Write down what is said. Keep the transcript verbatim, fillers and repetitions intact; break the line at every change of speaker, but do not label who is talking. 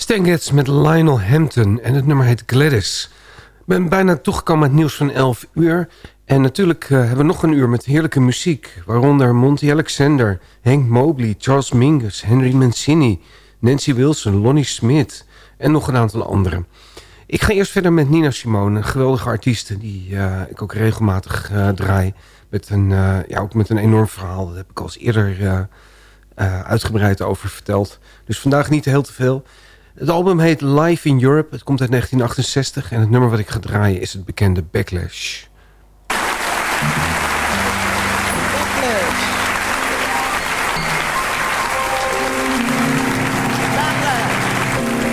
Stan Getz met Lionel Hampton en het nummer heet Gladys. Ik ben bijna toegekomen met het nieuws van elf uur. En natuurlijk uh, hebben we nog een uur met heerlijke muziek. Waaronder Monty Alexander, Hank Mobley, Charles Mingus, Henry Mancini, Nancy Wilson, Lonnie Smith en nog een aantal anderen. Ik ga eerst verder met Nina Simone, een geweldige artieste die uh, ik ook regelmatig uh, draai. Met een, uh, ja, ook met een enorm verhaal. Dat heb ik al eens eerder uh, uh, uitgebreid over verteld. Dus vandaag niet heel te veel. Het album heet Live in Europe. Het komt uit negentien achtenzestig en het nummer wat ik ga draaien is het bekende Backlash.